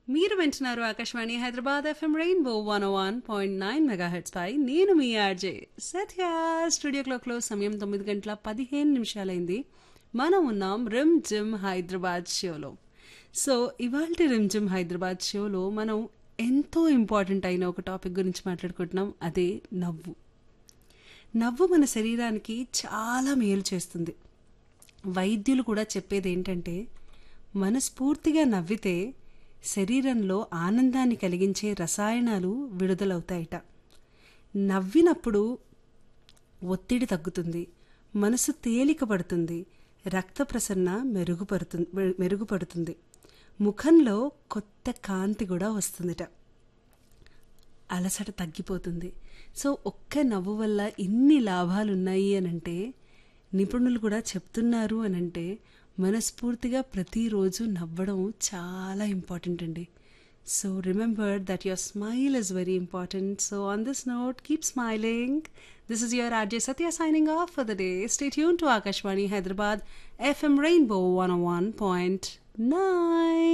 మీరు వింటున్నారు Akashvani Hyderabad FM rainbow 101.9 megahertz పై నేను మీ ఆర్జే సత్య. స్టూడియో క్లాక్లో సమయం 9:15 మనం ఉన్నాం రిమ్ జిమ్ హైదరాబాద్ షోలో. సో ఇవాల్టి రిమ్ జిమ్ హైదరాబాద్ షోలో మనం ఎంతో ఇంపార్టెంట్ అయిన ఒక టాపిక్ గురించి మాట్లాడుకుంటున్నాం. అదే నవ్వు. నవ్వు మన శరీరానికి చాలా మేలు చేస్తుంది. వైద్యులు కూడా చెప్పేది ఏంటంటే మనస్ఫూర్తిగా నవ్వితే శరీరంలో ఆనందాన్ని కలిగించే రసాయనాలు విడుదలవుతాయట. నవ్వినప్పుడు ఒత్తిడి తగ్గుతుంది, మనసు తేలిక పడుతుంది, రక్త ప్రసరణ మెరుగుపడుతుంది, ముఖంలో కొత్త కాంతి కూడా వస్తుందిట, అలసట తగ్గిపోతుంది. సో ఒక్క నవ్వు వల్ల ఇన్ని లాభాలున్నాయి అనంటే, నిపుణులు కూడా చెప్తున్నారు అనంటే మనస్ఫూర్తిగా ప్రతిరోజు నవ్వడం చాలా ఇంపార్టెంట్ అండి. So remember that your smile is very important. So on this note, keep smiling. This is your RJ Satya signing off for the day. Stay tuned to Akashvani Hyderabad FM Rainbow 101.9.